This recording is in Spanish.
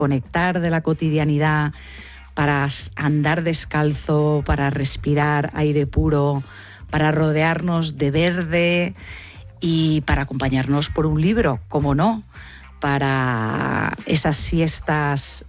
desconectar de la cotidianidad, para andar descalzo, para respirar aire puro, para rodearnos de verde y para acompañarnos por un libro, como no, para esas siestas